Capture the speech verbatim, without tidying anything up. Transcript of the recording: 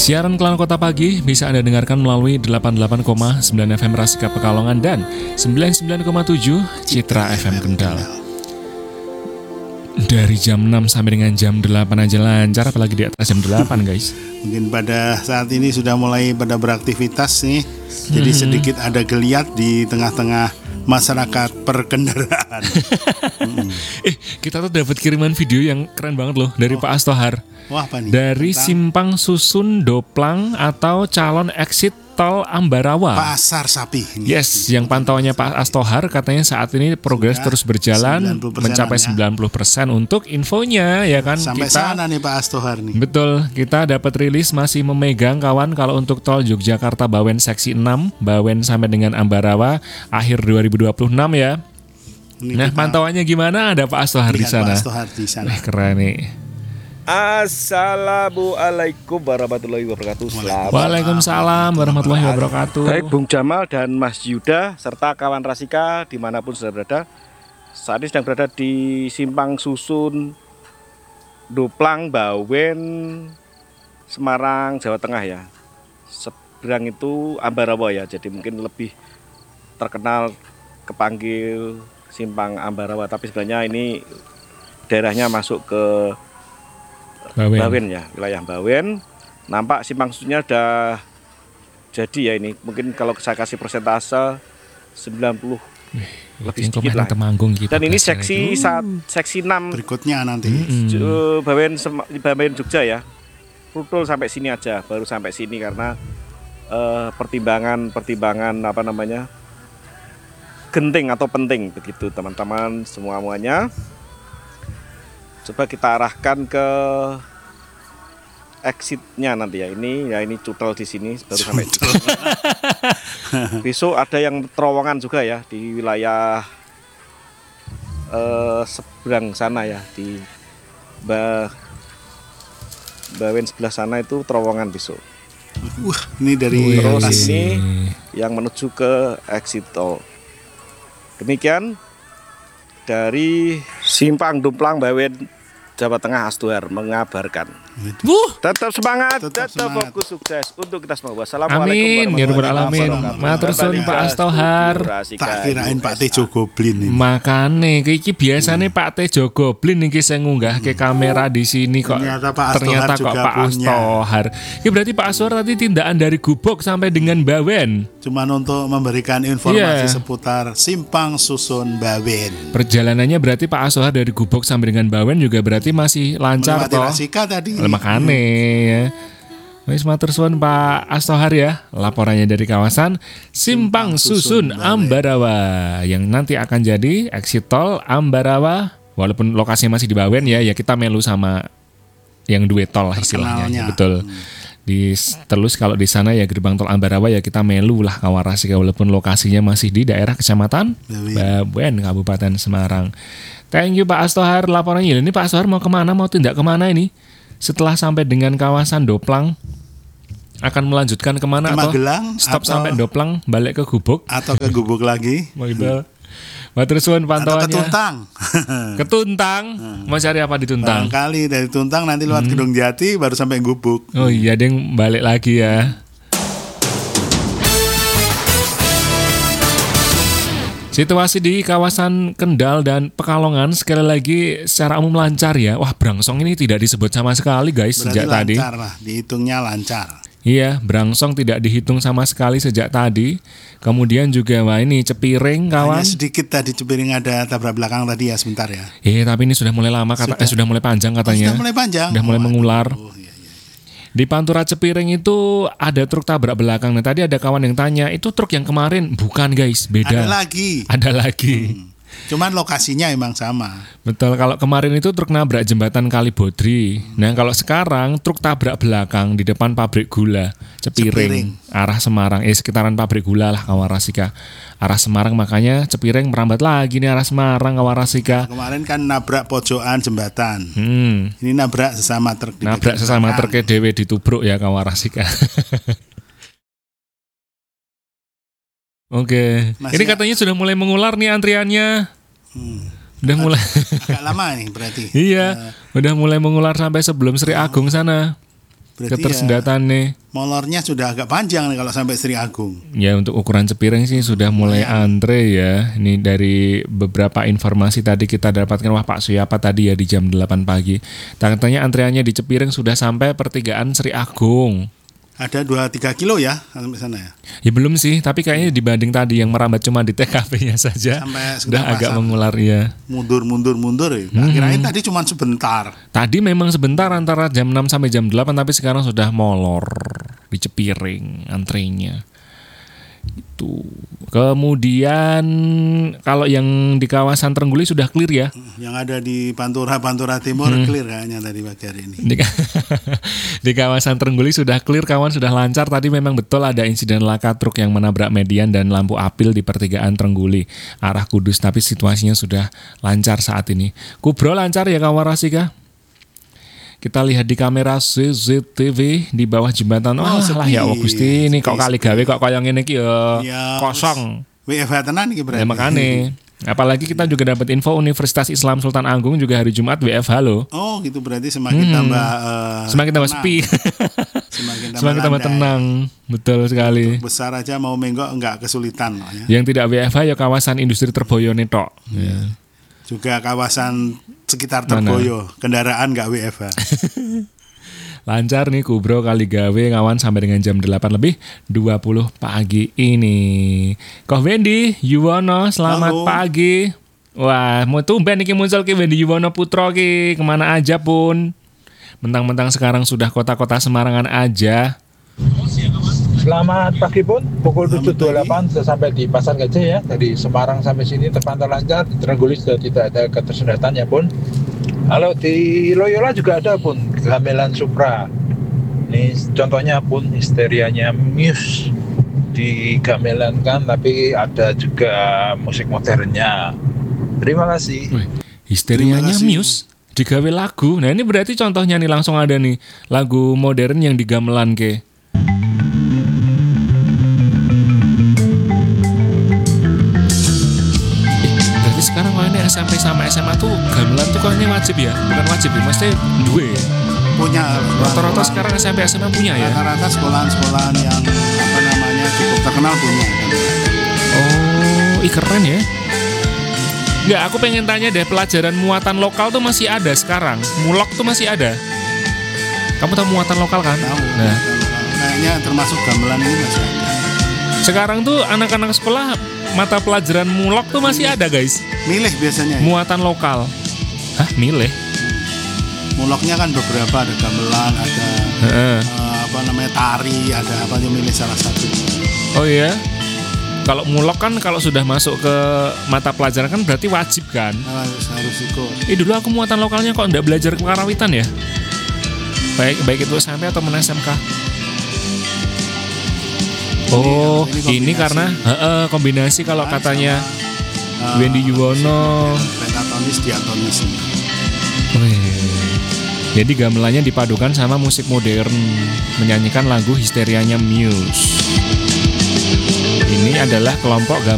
Siaran Klan Kota Pagi bisa Anda dengarkan melalui delapan puluh delapan koma sembilan F M Rasika Pekalongan dan sembilan puluh sembilan koma tujuh Citra F M Kendal. Dari jam enam sampai dengan jam delapan aja lancar, apalagi di atas jam delapan guys. Mungkin pada saat ini sudah mulai pada beraktivitas nih. Jadi hmm. sedikit ada geliat di tengah-tengah masyarakat perkendaraan. hmm. Eh, kita tuh dapat kiriman video yang keren banget loh dari oh. Pak Astohar. Wah, apa nih? Dari Tentang... Simpang Susun Doplang atau calon exit tol Ambarawa. Pasar Sapi. Yes, yang pantauannya Pak Astohar katanya saat ini progres Sudah terus berjalan mencapai ya. sembilan puluh persen untuk infonya ya kan. Sampai kita, sana nih Pak Astohar nih. Betul, kita dapat rilis masih memegang kawan kalau untuk tol Yogyakarta Bawen seksi enam, Bawen sampai dengan Ambarawa akhir dua ribu dua puluh enam ya. Ini nah, pantauannya gimana? Ada Pak Astohar di sana. Pak Astohar di sana. Eh, keren nih. Assalamualaikum warahmatullahi wabarakatuh. Selamat Waalaikumsalam warahmatullahi wabarakatuh. Baik Bung Jamal dan Mas Yuda serta kawan Rasika dimanapun sudah berada. Saat ini sedang berada di Simpang Susun Doplang, Bawen, Semarang, Jawa Tengah ya. Seberang itu Ambarawa ya. Jadi mungkin lebih terkenal kepanggil Simpang Ambarawa. Tapi sebenarnya ini daerahnya masuk ke Bawen. Bawen ya, wilayah Bawen. Nampak simpang susunnya udah jadi ya ini. Mungkin kalau saya kasih persentase sembilan puluh Wih, lebih sedikit lah. Gitu, dan ini seksi saat, seksi enam berikutnya nanti. Mm-hmm. Bawen Bawen Jogja ya. Brutal sampai sini aja, baru sampai sini karena uh, pertimbangan-pertimbangan apa namanya? genting atau penting begitu teman-teman semua-muanya. Coba kita arahkan ke exitnya nanti ya. Ini ya ini cutel di sini baru sampai. Besok ada yang terowongan juga ya di wilayah eh, seberang sana ya di ba, Bawen sebelah sana itu terowongan besok. Wah, ini dari terus ini yang menuju ke exit tol. Demikian dari Simpang Doplang Bawen Jawa Tengah Astohar mengabarkan. Wuh. Tetap semangat, tetap, tetap fokus sukses untuk kita semua. Wassalamualaikum warahmatullahi wabarakatuh. Matur suwun Pak Astohar. Tak kirain Pak Tejo Goblin ini. Makane iki biasane hmm. Pak Tejo Goblin iki sing ngunggah ke kamera di sini kok. Ternyata Pak Astohar ternyata kok Pak Astohar. Ini berarti Pak Astohar tadi tindakan dari Gubok sampai dengan Bawen. Cuman untuk memberikan informasi yeah. seputar Simpang Susun Bawen. Perjalanannya berarti Pak Astohar dari Gubok sampai dengan Bawen juga berarti masih lancar toh. Rasika tadi. Makane ya. Wis matur suwun Pak Astohar ya. Laporannya dari kawasan Simpang Susun Ambarawa yang nanti akan jadi exit tol Ambarawa. Walaupun lokasinya masih di Bawen ya, ya kita melu sama yang duet tol istilahnya. Betul. Hmm. Di terus kalau di sana ya gerbang tol Ambarawa ya kita melu lah kawan Rasika walaupun lokasinya masih di daerah Kecamatan Bawen Kabupaten Semarang. Thank you Pak Astohar laporannya. Ini Pak Astohar mau kemana, mau tindak kemana ini? Setelah sampai dengan kawasan Doplang akan melanjutkan kemana atau stop atau sampai Doplang balik ke Gubuk atau ke Gubuk lagi? Mau iba. Matur suwun pantauannya. Atau ke Tuntang. Ke Tuntang. Mau cari apa di Tuntang? Barangkali dari Tuntang nanti lewat hmm. Gedung Jati baru sampai Gubuk. Oh iya, deng balik lagi ya. Situasi di kawasan Kendal dan Pekalongan sekali lagi secara umum lancar ya. Wah, Brangsong ini tidak disebut sama sekali guys. Berarti sejak tadi. Lancar lah, dihitungnya lancar. Iya, Brangsong tidak dihitung sama sekali sejak tadi. Kemudian juga wah ini Cepiring kawan. Hanya sedikit tadi Cepiring ada tabrak belakang tadi ya sebentar ya. Iya, tapi ini sudah mulai lama kata sudah, eh, sudah mulai panjang katanya. Oh, sudah mulai panjang. Sudah mulai oh, mengular. Oh, iya, iya. Di Pantura Cepiring itu ada truk tabrak belakang. Nah, tadi ada kawan yang tanya, itu truk yang kemarin? Bukan guys, beda. Ada lagi. Ada lagi. Hmm. Cuman lokasinya emang sama. Betul, kalau kemarin itu truk nabrak jembatan Kalibodri. Nah, kalau sekarang truk tabrak belakang di depan pabrik gula Cepiring, Cepiring. arah Semarang. Eh, sekitaran pabrik gula lah kawan Rasika. Arah Semarang, makanya Cepiring merambat lagi nih arah Semarang kawan Rasika. Nah, kemarin kan nabrak pojokan jembatan. Hmm. Ini nabrak sesama truk. Nabrak sesama truk ke dewe ditubruk ya kawan Rasika. Oke, okay. Ini katanya sudah mulai mengular nih antriannya. Hmm. Udah mulai agak lama nih berarti. Iya, uh, udah mulai mengular sampai sebelum Sri Agung sana. Berarti ketersendatan nih. Molornya sudah agak panjang nih kalau sampai Sri Agung. Ya untuk ukuran Cepiring sih sudah mulai antre ya. Ini dari beberapa informasi tadi kita dapatkan, wah Pak Suyapa tadi ya di jam delapan pagi. Katanya antreannya di Cepiring sudah sampai pertigaan Sri Agung. Ada dua tiga kilo ya sampai sana ya? Ya belum sih, tapi kayaknya dibanding tadi yang merambat cuma di T K P-nya saja Sampai sudah sekarang agak pasar. mengular ya. Mundur mundur mundur ya. Hmm. Kirain tadi cuma sebentar. Tadi memang sebentar antara jam enam sampai jam delapan, tapi sekarang sudah molor di Cepiring antrenya. Itu. Kemudian kalau yang di kawasan Trengguli sudah clear ya. Yang ada di Pantura Pantura Timur Hmm. clear kayaknya tadi pagi hari ini. Di, di kawasan Trengguli sudah clear kawan, sudah lancar. Tadi memang betul ada insiden laka truk yang menabrak median dan lampu apil di pertigaan Trengguli arah Kudus, tapi situasinya sudah lancar saat ini. Kubro lancar ya kawan Rasika? Kita lihat di kamera C C T V di bawah jembatan. Wah sepi. lah ya Allah Gusti, ini kok Sepi, kali sepi. gawe kok kayak ngene iki ya Ya, kosong. W F H tenan iki berarti. Ya makanya. Apalagi kita juga dapat info Universitas Islam Sultan Agung juga hari Jumat W F H loh. Oh, gitu berarti semakin tambah eh, Semakin tambah tenang. sepi. Semakin tambah, Semakin tambah landai. tenang. Betul sekali. Besar aja mau menggok enggak kesulitan loh ya. Yang tidak W F H ya kawasan industri Terboyo nih tok. Ya. Juga kawasan sekitar Mana? Terboyo, kendaraan enggak W F H. Lancar nih Kubro kali gawe ngawan sampai dengan jam delapan lebih dua puluh pagi ini. Koh Wendy Yuwono, selamat Halo. pagi. Wah, mau tumben iki muncul ki Wendy Yuwono Putro ki kemana aja pun. Mentang-mentang sekarang sudah kota-kota Semarangan aja. Selamat pagi Pun, pukul Selamat tujuh dua puluh delapan sudah sampai di Pasar Gajah ya. Dari Semarang sampai sini terpantau lancar, di Trengguli sudah tidak ada ketersendatan ya Pun. Halo, di Loyola juga ada Pun, gamelan Supra. Ini contohnya Pun, histerianya Muse di gamelan kan, tapi ada juga musik modernnya. Terima kasih. Wih, histerianya Terima kasih. Muse digawe lagu. Nah ini berarti contohnya nih langsung ada nih lagu modern yang digamelan ke. Berarti sekarang kalau ini S M P sama S M A tuh gamelan tuh kayaknya wajib ya? Bukan wajib ya, mesti duwe. Punya Rata-rata sekolah- sekarang S M P S M A punya ya? rata-rata sekolahan-sekolahan yang apa namanya cukup terkenal punya. Oh, ih keren ya. Nggak, aku pengen tanya deh, pelajaran muatan lokal tuh masih ada sekarang? Mulok tuh masih ada? Kamu tahu muatan lokal kan? Tahu. Nah, Kayaknya termasuk gamelan ini masih ada. sekarang tuh anak-anak sekolah mata pelajaran mulok tuh masih ada guys. Milih biasanya. Ya. Muatan lokal. Hah, milih? Muloknya kan beberapa, ada gamelan, ada Heeh. eh, apa namanya tari, ada apa yang milih salah satu. Oh iya. Kalau mulok kan kalau sudah masuk ke mata pelajaran kan berarti wajib kan? Harus harus ikut. Eh dulu aku muatan lokalnya kok nggak belajar kekarawitan ya? Baik baik itu S M P atau men S M K? Oh, ini ini, kombinasi. karena heeh, kombinasi kalau Sama, katanya Eh, Wendy Yuwono. pentatonis diatonis. Wih. Jadi gamelannya dipadukan sama musik modern, menyanyikan lagu histerianya Muse. Ini adalah kelompok gamelan